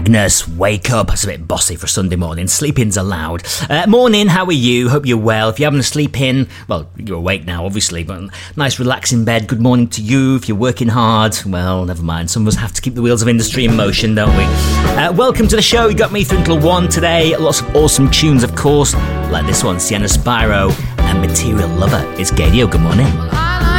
Agnes, wake up. That's a bit bossy for Sunday morning. Sleep-ins allowed. Morning, how are you? Hope you're well. If you're having a sleep-in, well, you're awake now, obviously, but nice relaxing bed. Good morning to you. If you're working hard, well, never mind. Some of us have to keep the wheels of industry in motion, don't we? Welcome to the show. You got me through until 1 today. Lots of awesome tunes, of course, like this one, Sienna Spyro and Material Lover. It's Gadio. Good morning.